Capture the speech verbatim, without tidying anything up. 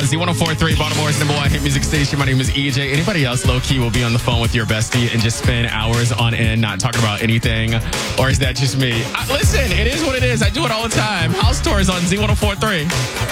Z one oh four point three, Baltimore's number one hit music station. My name is E J. Anybody else low-key will be on the phone with your bestie and just spend hours on end not talking about anything? Or is that just me? I, listen, it is what it is. I do it all the time. House tours on Z one oh four point three.